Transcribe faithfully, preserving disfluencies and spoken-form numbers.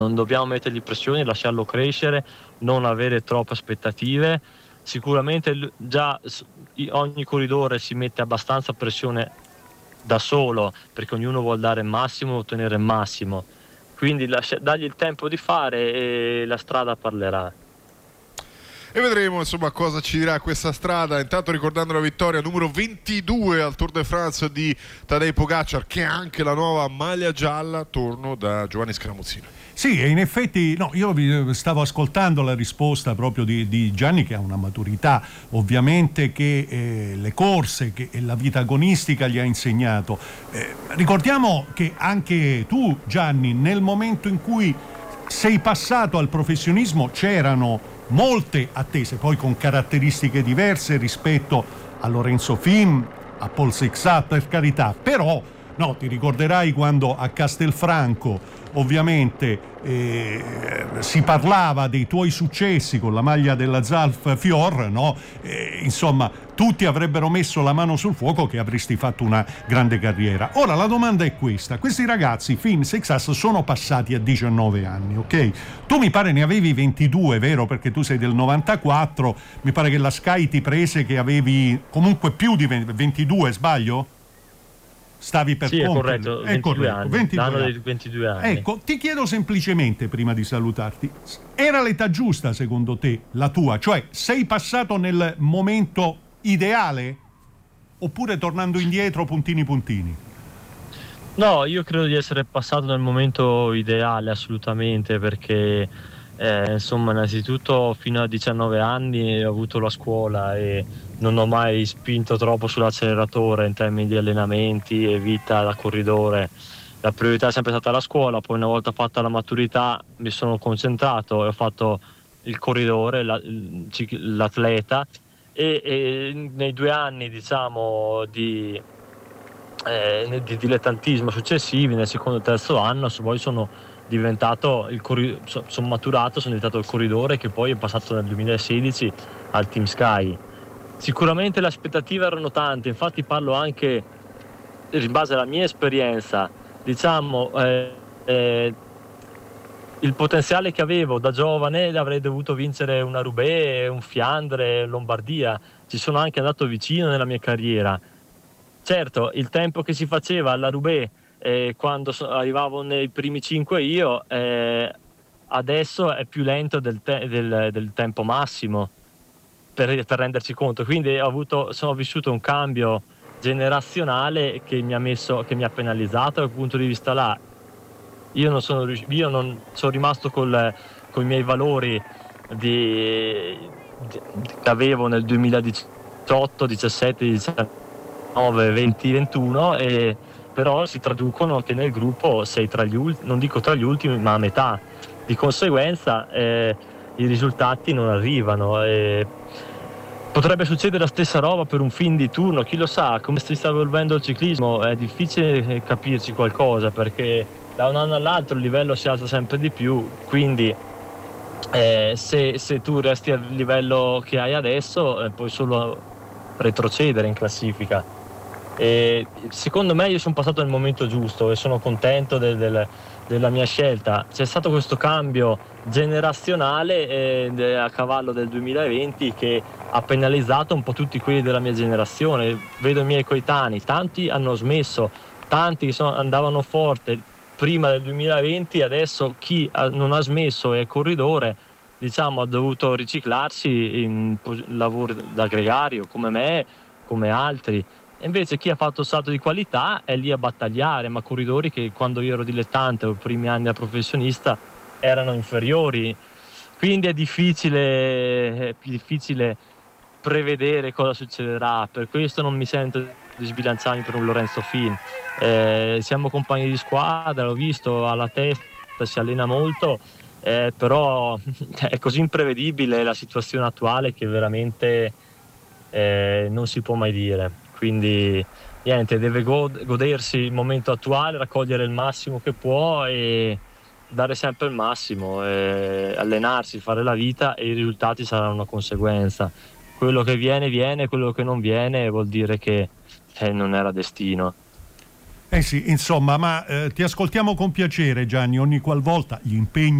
non dobbiamo mettergli pressioni, lasciarlo crescere, non avere troppe aspettative. Sicuramente già ogni corridore si mette abbastanza pressione da solo, perché ognuno vuole dare il massimo, ottenere il massimo, quindi lascia, dagli il tempo di fare e la strada parlerà. E vedremo insomma cosa ci dirà questa strada. Intanto ricordando la vittoria numero ventidue al Tour de France di Tadej Pogacar, che è anche la nuova maglia gialla, torno da Giovanni Scaramuzzino. Sì, e in effetti no, io stavo ascoltando la risposta proprio di, di Gianni, che ha una maturità ovviamente che eh, le corse che, e la vita agonistica gli ha insegnato. Eh, ricordiamo che anche tu, Gianni, nel momento in cui sei passato al professionismo c'erano molte attese, poi con caratteristiche diverse rispetto a Lorenzo Fin, a Paul Sixat, per carità, però no, ti ricorderai quando a Castelfranco ovviamente eh, si parlava dei tuoi successi con la maglia della Zalf Fior, no? Eh, insomma, tutti avrebbero messo la mano sul fuoco che avresti fatto una grande carriera. Ora la domanda è questa: questi ragazzi, Finn, Sexas, sono passati a diciannove anni, ok? Tu mi pare ne avevi ventidue, vero? Perché tu sei del novantaquattro, mi pare che la Sky ti prese che avevi comunque più di ventidue, sbaglio? Stavi per sì, è compiere. corretto, È ventidue corretto, anni, ventidue l'anno anni. dei ventidue anni. Ecco, ti chiedo semplicemente prima di salutarti, era l'età giusta secondo te la tua? Cioè, sei passato nel momento ideale? Oppure tornando indietro puntini puntini? No, io credo di essere passato nel momento ideale assolutamente, perché eh, insomma innanzitutto fino a diciannove anni ho avuto la scuola e non ho mai spinto troppo sull'acceleratore in termini di allenamenti e vita da corridore. La priorità è sempre stata la scuola, poi una volta fatta la maturità mi sono concentrato e ho fatto il corridore, la, l'atleta e, e nei due anni diciamo di, eh, di dilettantismo successivi, nel secondo e terzo anno poi sono diventato il corri- sono maturato, sono diventato il corridore che poi è passato nel duemilasedici al Team Sky. Sicuramente le aspettative erano tante, infatti parlo anche in base alla mia esperienza, diciamo eh, eh, il potenziale che avevo da giovane avrei dovuto vincere una Roubaix, un Fiandre, Lombardia, ci sono anche andato vicino nella mia carriera. Certo, il tempo che si faceva alla Roubaix eh, quando so- arrivavo nei primi cinque io, eh, adesso è più lento del, te- del, del tempo massimo. Per, per renderci conto, quindi ho avuto, sono vissuto un cambio generazionale che mi ha messo, che mi ha penalizzato dal punto di vista là. Io non sono io non sono rimasto col, con i miei valori di, di, che avevo nel duemiladiciotto, diciassette, diciannove, venti, ventuno, e però si traducono che nel gruppo sei tra gli ultimi, non dico tra gli ultimi, ma a metà. Di conseguenza eh, i risultati non arrivano. E potrebbe succedere la stessa roba per un fin di turno, chi lo sa, come si sta evolvendo il ciclismo è difficile capirci qualcosa, perché da un anno all'altro il livello si alza sempre di più, quindi eh, se, se tu resti al livello che hai adesso eh, puoi solo retrocedere in classifica. E secondo me io sono passato nel momento giusto e sono contento del, del, della mia scelta. C'è stato questo cambio generazionale eh, a cavallo del duemilaventi che ha penalizzato un po' tutti quelli della mia generazione. Vedo i miei coetanei, tanti hanno smesso, tanti che sono, andavano forte prima del duemilaventi, adesso chi ha, non ha smesso è corridore, diciamo ha dovuto riciclarsi in lavori da gregario come me, come altri. E invece chi ha fatto il salto di qualità è lì a battagliare, ma corridori che quando io ero dilettante o i primi anni da professionista erano inferiori. Quindi è difficile, è più difficile prevedere cosa succederà, per questo non mi sento di sbilanciarmi per un Lorenzo Fin. Eh, siamo compagni di squadra, l'ho visto alla testa, si allena molto, eh, però è così imprevedibile la situazione attuale che veramente eh, non si può mai dire. Quindi niente, deve god- godersi il momento attuale, raccogliere il massimo che può e dare sempre il massimo, eh, allenarsi, fare la vita e i risultati saranno una conseguenza. Quello che viene viene, quello che non viene vuol dire che eh, non era destino. Eh sì, insomma, ma eh, ti ascoltiamo con piacere, Gianni, ogni qualvolta gli impegni